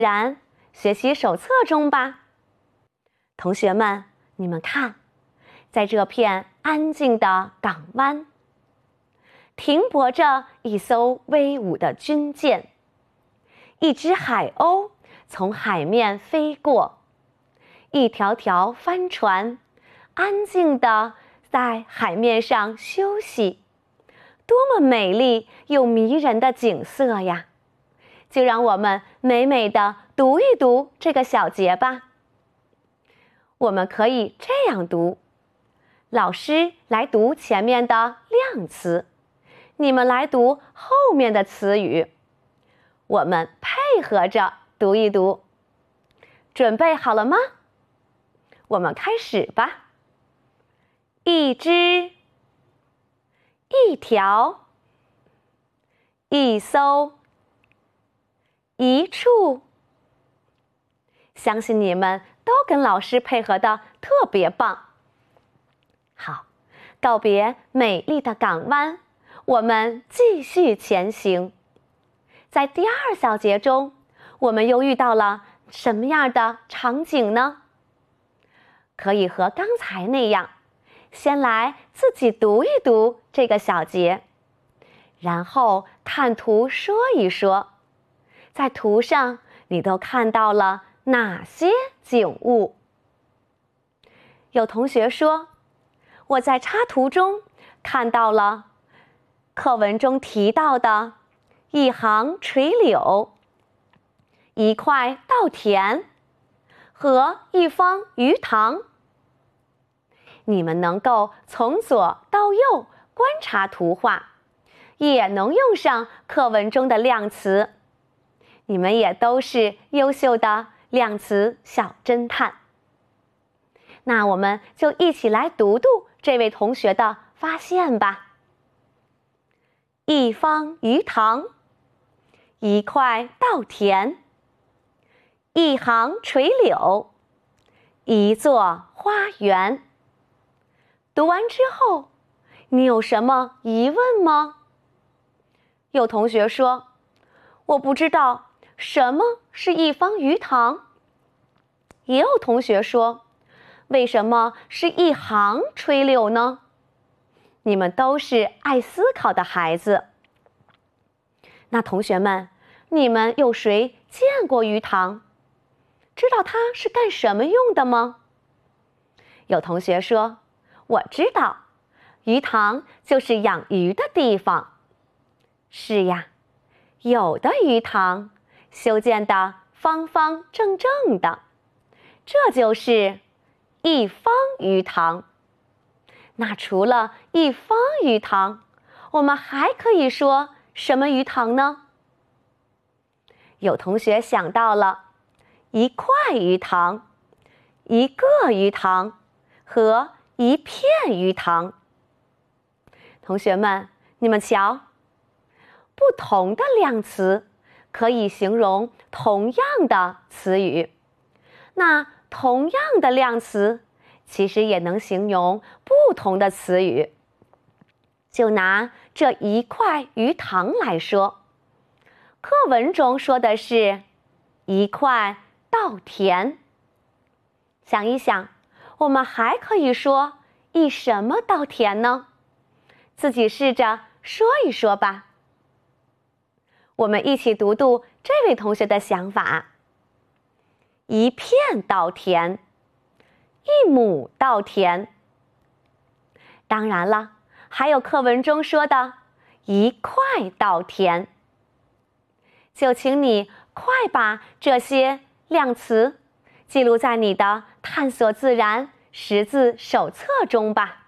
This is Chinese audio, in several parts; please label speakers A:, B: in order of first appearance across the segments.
A: 然学习手册中吧。同学们，你们看，在这片安静的港湾，停泊着一艘威武的军舰，一只海鸥从海面飞过，一条条帆船安静地在海面上休息，多么美丽又迷人的景色呀！就让我们美美地读一读这个小节吧。我们可以这样读，老师来读前面的量词，你们来读后面的词语，我们配合着读一读。准备好了吗？我们开始吧。一只，一条，一艘，一处。相信你们都跟老师配合的特别棒。好，告别美丽的港湾，我们继续前行。在第二小节中，我们又遇到了什么样的场景呢？可以和刚才那样，先来自己读一读这个小节，然后看图说一说，在图上你都看到了哪些景物？有同学说，我在插图中看到了课文中提到的一行垂柳，一块稻田和一方鱼塘。你们能够从左到右观察图画，也能用上课文中的量词。你们也都是优秀的量词小侦探。那我们就一起来读读这位同学的发现吧。一方鱼塘，一块稻田，一行垂柳，一座花园。读完之后，你有什么疑问吗？有同学说，我不知道什么是一方鱼塘。也有同学说，为什么是一行垂柳呢？你们都是爱思考的孩子。那同学们，你们有谁见过鱼塘？知道它是干什么用的吗？有同学说，我知道，鱼塘就是养鱼的地方。是呀，有的鱼塘修建得方方正正的，这就是一方鱼塘。那除了一方鱼塘，我们还可以说什么鱼塘呢？有同学想到了一块鱼塘、一个鱼塘和一片鱼塘。同学们，你们瞧，不同的量词可以形容同样的词语，那同样的量词其实也能形容不同的词语。就拿这一块鱼塘来说，课文中说的是一块稻田。想一想，我们还可以说一什么稻田呢？自己试着说一说吧。我们一起读读这位同学的想法。一片稻田，一亩稻田。当然了，还有课文中说的一块稻田。就请你快把这些量词记录在你的探索自然识字手册中吧。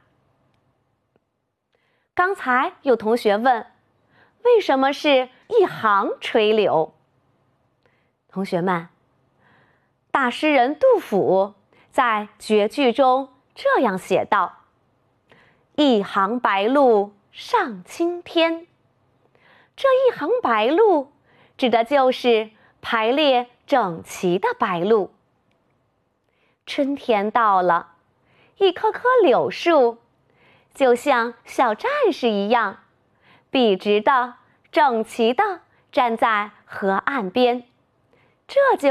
A: 刚才有同学问，为什么是一行垂柳？同学们，大诗人杜甫在绝句中这样写道：一行白鹭上青天。这一行白鹭指的就是排列整齐的白鹭。春天到了，一棵棵柳树就像小战士一样，笔直的、整齐的站在河岸边，这就